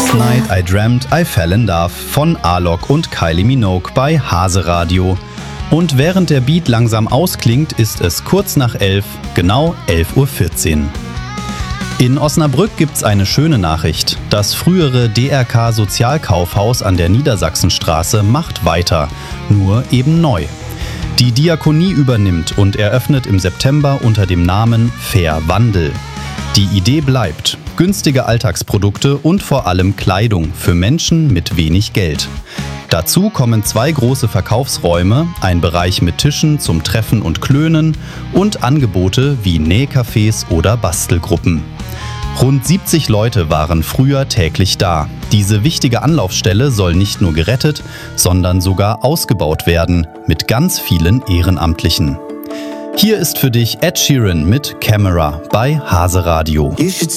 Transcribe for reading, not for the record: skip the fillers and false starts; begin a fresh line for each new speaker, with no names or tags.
Last Night I Dreamt I Fell in Love von Alok und Kylie Minogue bei Hase Radio. Und während der Beat langsam ausklingt, ist es kurz nach 11, genau 11.14 Uhr. In Osnabrück gibt's eine schöne Nachricht. Das frühere DRK Sozialkaufhaus an der Niedersachsenstraße macht weiter, nur eben neu. Die Diakonie übernimmt und eröffnet im September unter dem Namen Fair Wandel. Die Idee bleibt: günstige Alltagsprodukte und vor allem Kleidung für Menschen mit wenig Geld. Dazu kommen 2 große Verkaufsräume, ein Bereich mit Tischen zum Treffen und Klönen und Angebote wie Nähcafés oder Bastelgruppen. Rund 70 Leute waren früher täglich da. Diese wichtige Anlaufstelle soll nicht nur gerettet, sondern sogar ausgebaut werden, mit ganz vielen Ehrenamtlichen. Hier ist für dich Ed Sheeran mit Camera bei Hase Radio.
You should